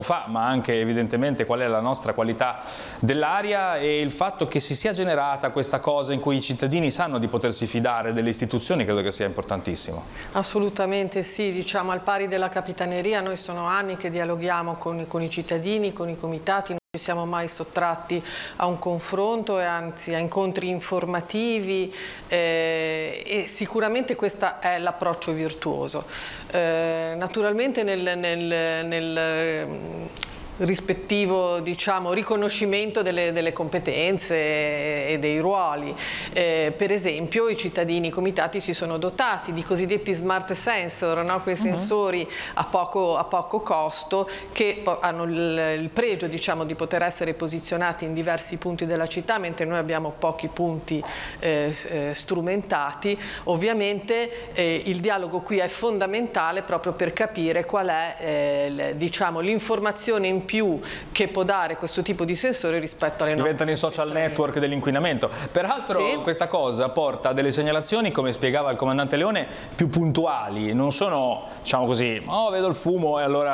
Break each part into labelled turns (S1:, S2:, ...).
S1: fa, ma anche evidentemente qual è la nostra qualità dell'aria, e il fatto che si sia generata questa cosa in cui i cittadini sanno di potersi fidare delle istituzioni credo che sia importantissimo.
S2: Assolutamente sì, diciamo al pari della Capitaneria noi sono anni che dialoghiamo con i cittadini, con i comitati. Non ci siamo mai sottratti a un confronto e anzi a incontri informativi e sicuramente questo è l'approccio virtuoso. Naturalmente nel rispettivo, diciamo, riconoscimento delle competenze e dei ruoli. Per esempio i cittadini, i comitati si sono dotati di cosiddetti smart sensor, no? Quei sensori a poco costo che hanno il pregio, diciamo, di poter essere posizionati in diversi punti della città, mentre noi abbiamo pochi punti strumentati. Ovviamente il dialogo qui è fondamentale proprio per capire qual è diciamo, l'informazione in più che può dare questo tipo di sensore rispetto alle nostre.
S1: Diventano i social network dell'inquinamento. Peraltro sì, questa cosa porta a delle segnalazioni, come spiegava il comandante Leone, più puntuali. Non sono, diciamo così, oh vedo il fumo e allora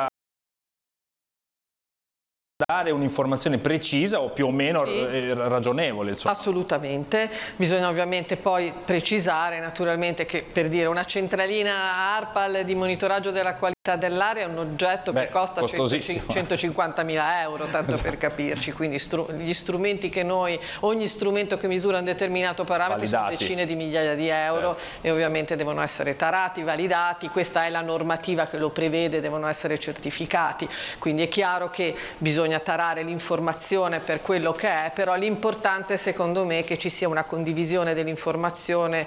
S1: dare un'informazione precisa o più o meno ragionevole. Insomma.
S2: Assolutamente, bisogna ovviamente poi precisare naturalmente che, per dire, una centralina ARPAL di monitoraggio della qualità dell'aria è un oggetto che costa 150.000 euro, tanto per capirci, quindi gli strumenti che ogni strumento che misura un determinato parametro sono decine di migliaia di euro e ovviamente devono essere tarati, validati, questa è la normativa che lo prevede, devono essere certificati, quindi è chiaro che bisogna tarare l'informazione per quello che è, però l'importante secondo me è che ci sia una condivisione dell'informazione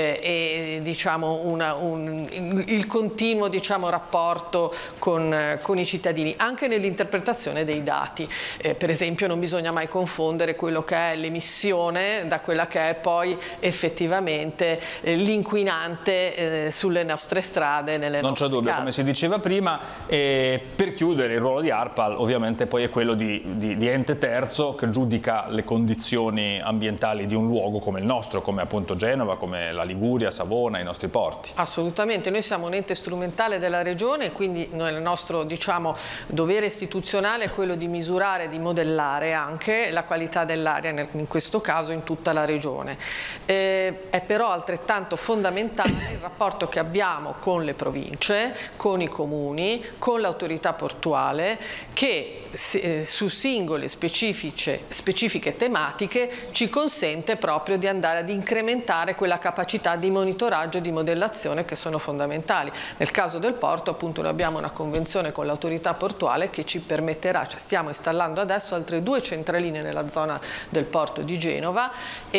S2: e diciamo il continuo, diciamo, rapporto con i cittadini, anche nell'interpretazione dei dati. Per esempio non bisogna mai confondere quello che è l'emissione da quella che è poi effettivamente l'inquinante sulle nostre strade, nelle
S1: non
S2: nostre
S1: c'è dubbio,
S2: case.
S1: come si diceva prima, per chiudere il ruolo di ARPAL ovviamente poi è quello di ente terzo che giudica le condizioni ambientali di un luogo come il nostro, come appunto Genova, come la Liguria, Savona, i nostri porti.
S2: Assolutamente, noi siamo un ente strumentale della Regione e quindi il nostro, diciamo, dovere istituzionale è quello di misurare, di modellare anche la qualità dell'aria, in questo caso in tutta la Regione. È però altrettanto fondamentale il rapporto che abbiamo con le province, con i comuni, con l'autorità portuale che su singole specifiche tematiche ci consente proprio di andare ad incrementare quella capacità di monitoraggio e di modellazione che sono fondamentali. Nel caso del porto appunto noi abbiamo una convenzione con l'autorità portuale che ci permetterà, cioè stiamo installando adesso altre 2 centraline nella zona del porto di Genova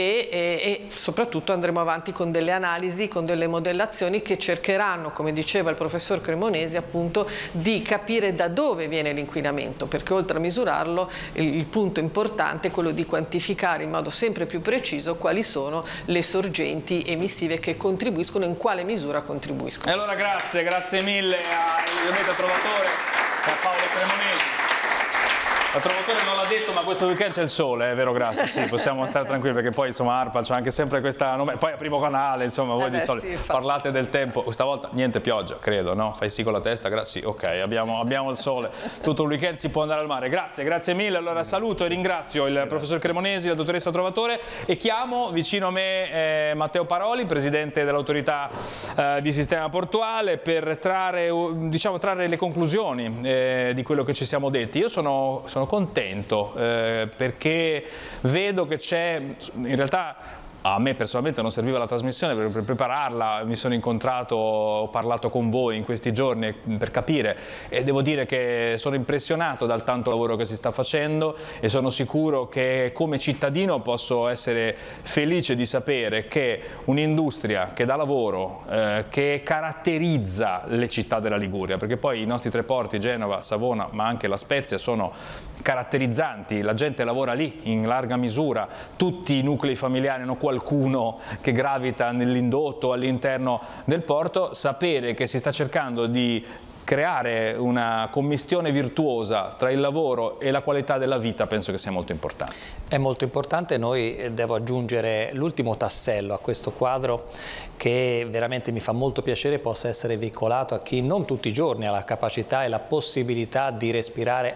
S2: e soprattutto andremo avanti con delle analisi, con delle modellazioni che cercheranno, come diceva il professor Cremonesi, appunto di capire da dove viene l'inquinamento, perché oltre a misurarlo il punto importante è quello di quantificare in modo sempre più preciso quali sono le sorgenti emissive che contribuiscono, in quale misura contribuiscono.
S1: E allora grazie mille a Trovatore, a Paolo Cremonesi. La Trovatore non l'ha detto, ma questo weekend c'è il sole, è vero, grazie, sì, possiamo stare tranquilli perché poi insomma ARPAL c'è anche sempre questa, poi a Primo Canale, insomma, voi di solito sì, parlate del tempo, questa volta niente pioggia, credo, no? Fai sì con la testa, sì, ok, abbiamo il sole, tutto il weekend si può andare al mare, grazie mille, allora saluto e ringrazio il professor Cremonesi, la dottoressa Trovatore e chiamo vicino a me Matteo Paroli, presidente dell'autorità di sistema portuale, per trarre le conclusioni di quello che ci siamo detti. Io sono contento perché vedo che c'è, in realtà a me personalmente non serviva la trasmissione per prepararla, mi sono incontrato, ho parlato con voi in questi giorni per capire e devo dire che sono impressionato dal tanto lavoro che si sta facendo e sono sicuro che come cittadino posso essere felice di sapere che un'industria che dà lavoro, che caratterizza le città della Liguria, perché poi i nostri 3 porti, Genova, Savona ma anche La Spezia, sono caratterizzanti, la gente lavora lì in larga misura, tutti i nuclei familiari hanno qualcuno che gravita nell'indotto all'interno del porto, sapere che si sta cercando di creare una commistione virtuosa tra il lavoro e la qualità della vita penso che sia molto importante.
S3: È molto importante, noi devo aggiungere l'ultimo tassello a questo quadro che veramente mi fa molto piacere possa essere veicolato a chi non tutti i giorni ha la capacità e la possibilità di respirare